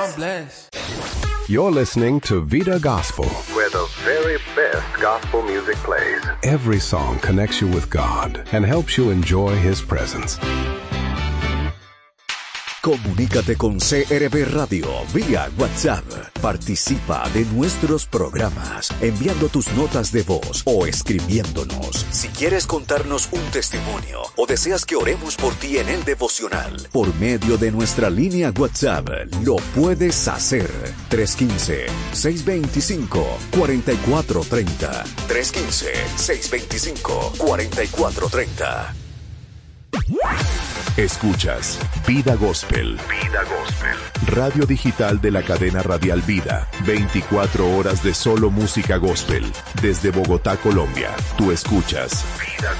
I'm blessed. You're listening to Vida Gospel, where the very best gospel music plays. Every song connects you with God and helps you enjoy His presence. Comunícate con CRB Radio vía WhatsApp. Participa de nuestros programas enviando tus notas de voz o escribiéndonos. Si quieres contarnos un testimonio o deseas que oremos por ti en el devocional, por medio de nuestra línea WhatsApp, lo puedes hacer. 315-625-4430. 315-625-4430. Escuchas Vida Gospel. Vida Gospel. Radio digital de la cadena radial Vida. 24 horas de solo música gospel. Desde Bogotá, Colombia. Tú escuchas Vida